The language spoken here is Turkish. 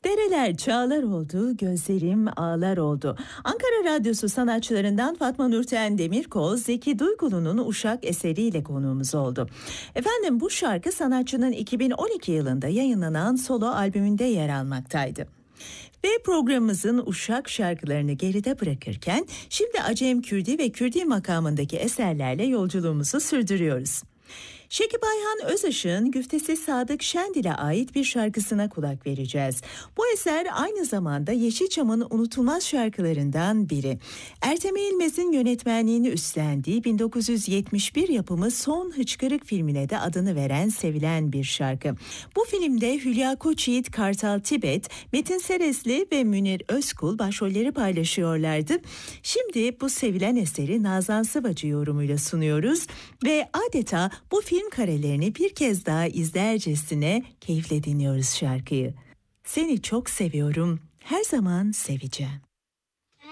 Dereler çağlar oldu, gözlerim ağlar oldu. Ankara Radyosu sanatçılarından Fatma Nurten Demirkoz, Zeki Duygulu'nun Uşak eseriyle konuğumuz oldu. Efendim, bu şarkı sanatçının 2012 yılında yayınlanan solo albümünde yer almaktaydı. Ve programımızın Uşak şarkılarını geride bırakırken şimdi Acem Kürdi ve Kürdi makamındaki eserlerle yolculuğumuzu sürdürüyoruz. Şekip Ayhan Özışık'ın güftesi Sadık Şendil'e ait bir şarkısına kulak vereceğiz. Bu eser aynı zamanda Yeşilçam'ın unutulmaz şarkılarından biri. Ertem İlmez'in yönetmenliğini üstlendiği 1971 yapımı Son Hıçkırık filmine de adını veren sevilen bir şarkı. Bu filmde Hülya Koçyiğit, Kartal Tibet, Metin Seresli ve Münir Özkul başrolleri paylaşıyorlardı. Şimdi bu sevilen eseri Nazan Sıvacı yorumuyla sunuyoruz ve adeta bu film karelerini bir kez daha izlercesine keyifle dinliyoruz şarkıyı. Seni çok seviyorum, her zaman seveceğim.